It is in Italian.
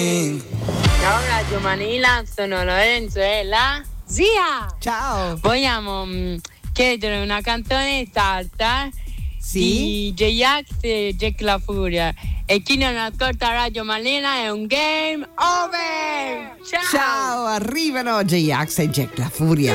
Ciao Radio Manila, sono Lorenzo e la zia. Ciao. Vogliamo chiedere una canzonetta alta sì? di J-Ax e Jack La Furia. E chi non ascolta Radio Manila è un game over. Ciao. Ciao, arrivano J-Ax e Jack La Furia.